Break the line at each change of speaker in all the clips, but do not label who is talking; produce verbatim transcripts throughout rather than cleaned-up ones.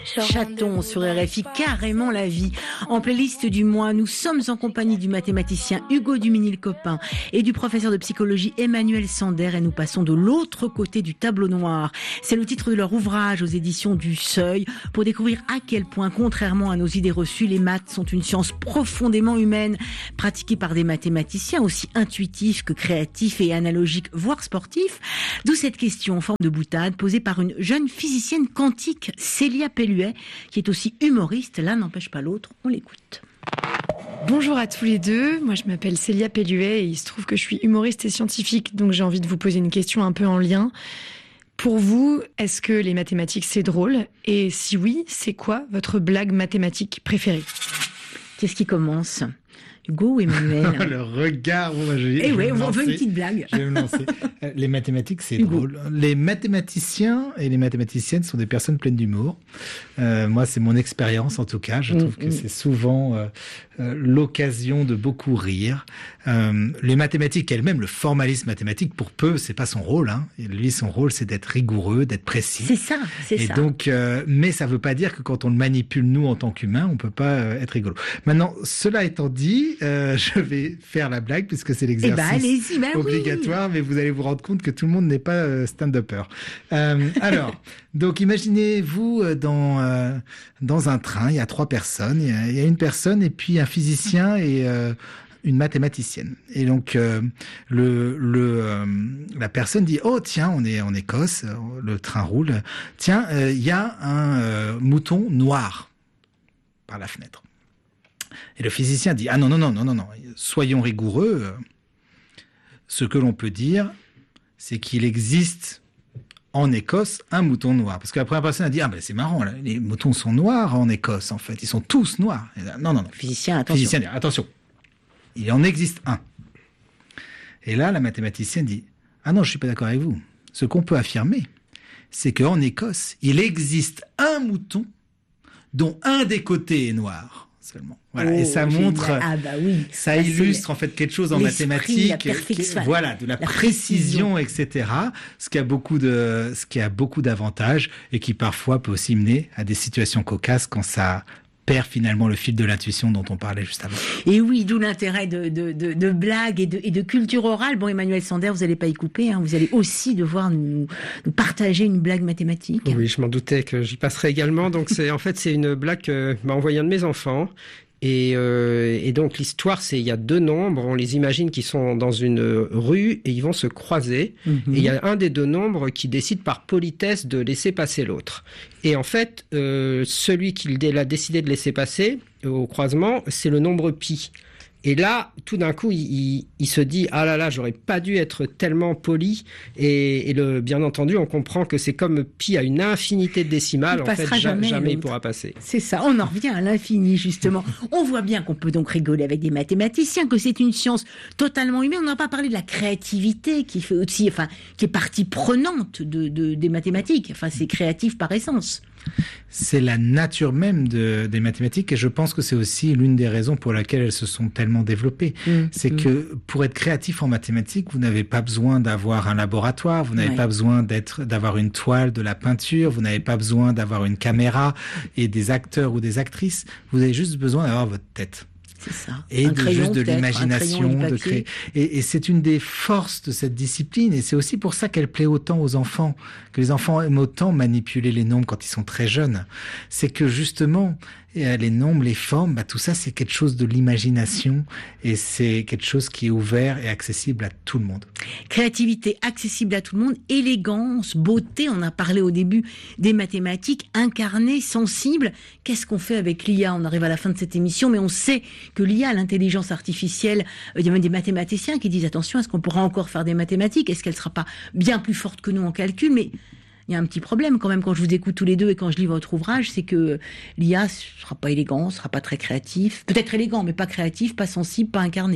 Chaton sur R F I, carrément la vie. En playlist du mois, nous sommes en compagnie du mathématicien Hugo Duminil-Copin et du professeur de psychologie Emmanuel Sander, et nous passons de l'autre côté du tableau noir. C'est le titre de leur ouvrage aux éditions du Seuil, pour découvrir à quel point, contrairement à nos idées reçues, les maths sont une science profondément humaine, pratiquée par des mathématiciens aussi intuitifs que créatifs et analogiques, voire sportifs. D'où cette question en forme de boutade posée par une jeune physicienne quantique, Célia Pelluet, qui est aussi humoriste. L'un n'empêche pas l'autre. On l'écoute.
Bonjour à tous les deux, moi je m'appelle Célia Pelluet et il se trouve que je suis humoriste et scientifique, donc j'ai envie de vous poser une question un peu en lien. Pour vous, est-ce que les mathématiques c'est drôle? Et si oui, c'est quoi votre blague mathématique préférée?
Qu'est-ce qui commence? Hugo ou Emmanuel?
Le regard, moi je
Eh oui, on veut une petite blague.
Je vais me lancer. Les mathématiques, c'est
Hugo.
drôle. Les mathématiciens et les mathématiciennes sont des personnes pleines d'humour. Euh, moi, c'est mon expérience en tout cas. Je trouve mmh, que mmh. c'est souvent euh, euh, l'occasion de beaucoup rire. Euh, les mathématiques elles-mêmes, le formalisme mathématique, pour peu, c'est pas son rôle. Hein. Et lui, son rôle, c'est d'être rigoureux, d'être précis.
C'est ça, c'est
et
ça.
Donc, euh, mais ça veut pas dire que quand on le manipule nous en tant qu'humains, on peut pas euh, être rigolo. Maintenant, cela étant dit, Euh, je vais faire la blague puisque c'est l'exercice
eh ben, allez-y, ben
obligatoire,
oui.
mais vous allez vous rendre compte que tout le monde n'est pas euh, stand-upper. Euh, alors, donc imaginez-vous dans euh, dans un train, il y a trois personnes, il y a, il y a une personne et puis un physicien et euh, une mathématicienne. Et donc euh, le le euh, la personne dit oh tiens on est en Écosse, le train roule, tiens il euh, y a un euh, mouton noir par la fenêtre. Et le physicien dit « Ah non, non, non, non, non, non, soyons rigoureux. Ce que l'on peut dire, c'est qu'il existe en Écosse un mouton noir. » Parce que la première personne a dit « Ah ben c'est marrant, là, les moutons sont noirs en Écosse, en fait. Ils sont tous noirs. » Non, non, non.
Physicien, attention.
Physicien dit « Attention, il en existe un. » Et là, la mathématicienne dit « Ah non, je suis pas d'accord avec vous. Ce qu'on peut affirmer, c'est qu'en Écosse, il existe un mouton dont un des côtés est noir. » Seulement. Voilà.
Oh,
et ça montre,
ah bah oui.
ça
bah
illustre en fait quelque chose en mathématiques,
la perfection,
voilà, de la, la précision, précision, et cetera. Ce qui a beaucoup de, ce qui a beaucoup d'avantages et qui parfois peut aussi mener à des situations cocasses quand ça perd finalement le fil de l'intuition dont on parlait juste avant.
Et oui, d'où l'intérêt de, de, de, de blagues et de, et de culture orale. Bon, Emmanuel Sander, vous n'allez pas y couper, hein, vous allez aussi devoir nous, nous partager une blague mathématique.
Oui, je m'en doutais que j'y passerais également. Donc, c'est, en fait, c'est une blague que m'a envoyé un de mes enfants. Et, euh, et donc l'histoire, c'est il y a deux nombres, on les imagine qui sont dans une rue et ils vont se croiser. Mmh. Et il y a un des deux nombres qui décide par politesse de laisser passer l'autre. Et en fait, euh, celui qui l'a décidé de laisser passer au croisement, c'est le nombre pi. Et là, tout d'un coup, il, il, il se dit « Ah là là, j'aurais pas dû être tellement poli. » Et, et le, bien entendu, on comprend que c'est comme pi à une infinité de décimales.
Il
en fait,
jamais,
jamais il pourra passer.
C'est ça, on en revient à l'infini, justement. On voit bien qu'on peut donc rigoler avec des mathématiciens, que c'est une science totalement humaine. On n'a pas parlé de la créativité qui fait aussi, enfin, qui est partie prenante de, de, des mathématiques. Enfin, c'est créatif par essence.
C'est la nature même de, des mathématiques et je pense que c'est aussi l'une des raisons pour laquelle elles se sont tellement développées. Mmh, c'est mmh. que pour être créatif en mathématiques, vous n'avez pas besoin d'avoir un laboratoire, vous n'avez ouais. pas besoin d'être, d'avoir une toile, de la peinture, vous n'avez pas besoin d'avoir une caméra et des acteurs ou des actrices, vous avez juste besoin d'avoir votre tête.
C'est ça.
Et
un
de,
crayon,
juste de l'imagination, de créer. Et, et c'est une des forces de cette discipline. Et c'est aussi pour ça qu'elle plaît autant aux enfants, que les enfants aiment autant manipuler les nombres quand ils sont très jeunes. C'est que justement, les nombres, les formes, bah, tout ça, c'est quelque chose de l'imagination et c'est quelque chose qui est ouvert et accessible à tout le monde.
Créativité accessible à tout le monde, élégance, beauté, on a parlé au début des mathématiques, incarnées, sensibles. Qu'est-ce qu'on fait avec l'I A? On arrive à la fin de cette émission, mais on sait que l'I A, l'intelligence artificielle, il y a même des mathématiciens qui disent attention, est-ce qu'on pourra encore faire des mathématiques? Est-ce qu'elle ne sera pas bien plus forte que nous en calcul? Mais il y a un petit problème quand même quand je vous écoute tous les deux et quand je lis votre ouvrage, c'est que l'I A ne sera pas élégant, ne sera pas très créatif. Peut-être élégant, mais pas créatif, pas sensible, pas incarné.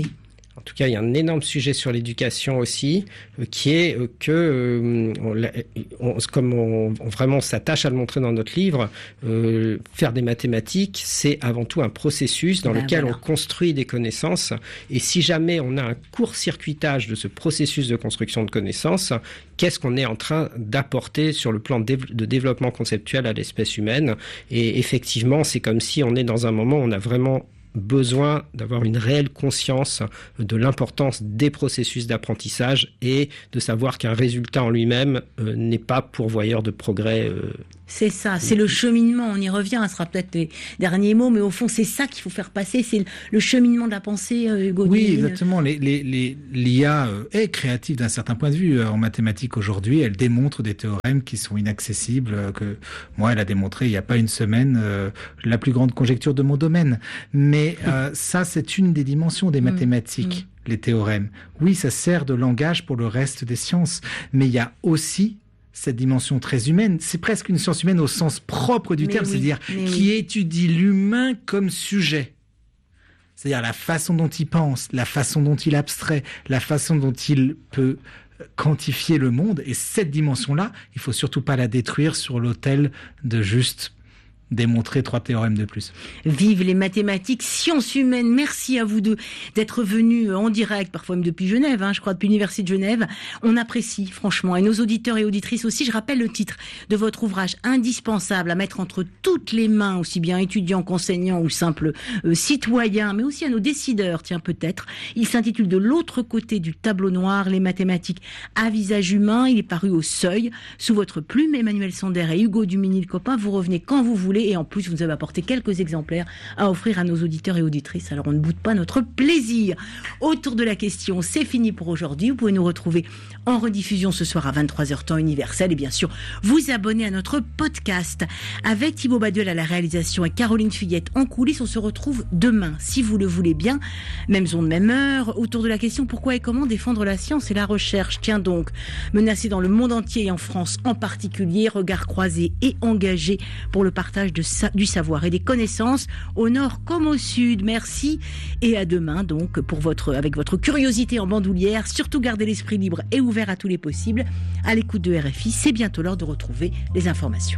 En tout cas, il y a un énorme sujet sur l'éducation aussi, euh, qui est euh, que, euh, on, on, comme on, on vraiment s'attache à le montrer dans notre livre, euh, faire des mathématiques, c'est avant tout un processus dans ben lequel voilà. on construit des connaissances. Et si jamais on a un court-circuitage de ce processus de construction de connaissances, qu'est-ce qu'on est en train d'apporter sur le plan de, de développement conceptuel à l'espèce humaine? Et effectivement, c'est comme si on est dans un moment où on a vraiment besoin d'avoir une réelle conscience de l'importance des processus d'apprentissage et de savoir qu'un résultat en lui-même euh, n'est pas pourvoyeur de progrès. Euh,
c'est ça, c'est le cheminement, on y revient, ce sera peut-être les derniers mots, mais au fond c'est ça qu'il faut faire passer, c'est le cheminement de la pensée, euh, Hugo.
Oui, exactement, les, les, les, l'I A est créative d'un certain point de vue. En mathématiques aujourd'hui, elle démontre des théorèmes qui sont inaccessibles, que moi elle a démontré il n'y a pas une semaine euh, la plus grande conjecture de mon domaine. Mais euh, ça, c'est une des dimensions des mathématiques, mmh. les théorèmes. Oui, ça sert de langage pour le reste des sciences, mais il y a aussi cette dimension très humaine. C'est presque une science humaine au sens propre du mais terme, oui, c'est-à-dire qui oui. étudie l'humain comme sujet. C'est-à-dire la façon dont il pense, la façon dont il abstrait, la façon dont il peut quantifier le monde. Et cette dimension-là, il faut surtout pas la détruire sur l'autel de juste démontrer trois théorèmes de plus.
Vive les mathématiques, sciences humaines. Merci à vous deux d'être venus en direct, parfois même depuis Genève, hein, je crois depuis l'Université de Genève. On apprécie franchement. Et nos auditeurs et auditrices aussi. Je rappelle le titre de votre ouvrage indispensable à mettre entre toutes les mains, aussi bien étudiants qu'enseignants ou simples euh, citoyens, mais aussi à nos décideurs, tiens peut-être. Il s'intitule De l'autre côté du tableau noir, les mathématiques à visage humain. Il est paru au Seuil, sous votre plume. Emmanuel Sander et Hugo Duminil-Copin, vous revenez quand vous voulez. Et en plus, vous nous avez apporté quelques exemplaires à offrir à nos auditeurs et auditrices. Alors, on ne boude pas notre plaisir. Autour de la question, c'est fini pour aujourd'hui. Vous pouvez nous retrouver en rediffusion ce soir à vingt-trois heures temps universel. Et bien sûr, vous abonner à notre podcast. Avec Thibaut Baduel à la réalisation et Caroline Fillette en coulisses, on se retrouve demain, si vous le voulez bien. Même zone, même heure. Autour de la question, pourquoi et comment défendre la science et la recherche? Tiens donc, menacée dans le monde entier et en France en particulier, regard croisé et engagé pour le partage de sa, du savoir et des connaissances au nord comme au sud. Merci et à demain donc pour votre, avec votre curiosité en bandoulière. Surtout gardez l'esprit libre et ouvert à tous les possibles. À l'écoute de R F I, c'est bientôt l'heure de retrouver les informations.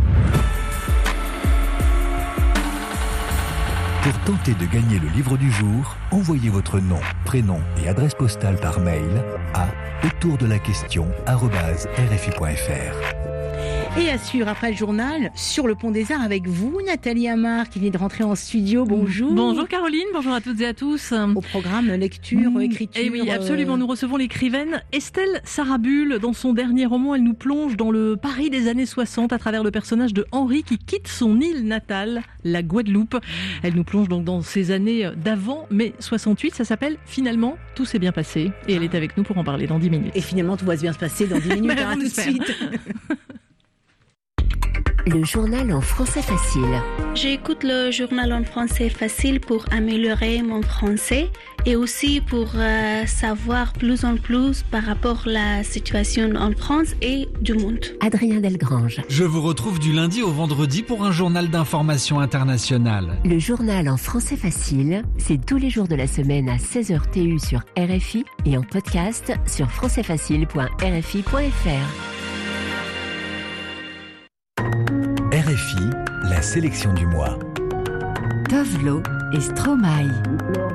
Pour tenter de gagner le livre du jour, envoyez votre nom, prénom et adresse postale par mail à autour de la question arobase r f i point f r.
Et assure après le journal sur le Pont des Arts avec vous, Nathalie Amar, qui vient de rentrer en studio. Bonjour.
Bonjour Caroline, bonjour à toutes et à tous.
Au programme lecture, mmh. écriture.
Et oui, absolument. Nous recevons l'écrivaine Estelle Sarabul. Dans son dernier roman, elle nous plonge dans le Paris des années soixante à travers le personnage de Henri qui quitte son île natale, la Guadeloupe. Elle nous plonge donc dans ces années d'avant mai soixante-huit. Ça s'appelle Finalement, tout s'est bien passé. Et elle est avec nous pour en parler dans dix minutes.
Et finalement, tout va bien se passer dans dix minutes.
bah,
hein, tout de suite.
Le journal en français facile.
J'écoute le journal en français facile pour améliorer mon français et aussi pour euh, savoir plus en plus par rapport à la situation en France et du monde.
Adrien Delgrange.
Je vous retrouve du lundi au vendredi pour un journal d'information internationale.
Le journal en français facile, c'est tous les jours de la semaine à seize heures T U sur R F I et en podcast sur français facile point r f i point f r.
R F I, la sélection du mois.
Tovlo et Stromae.